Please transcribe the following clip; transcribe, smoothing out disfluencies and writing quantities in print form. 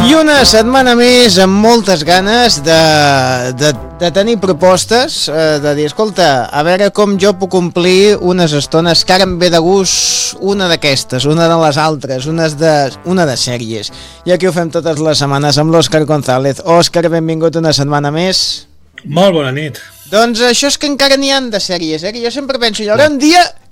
I una setmana més amb moltes ganes de tenir propostes, de dir, escolta, a veure com jo puc complir unes estones que ara em ve de gust una d'aquestes, una de les altres, una de sèries. I aquí ho fem totes les setmanes amb l'Òscar González. Òscar, benvingut una setmana més. Molt bona nit. Doncs això és que encara n'hi han de sèries, que jo sempre penso, hi haurà un dia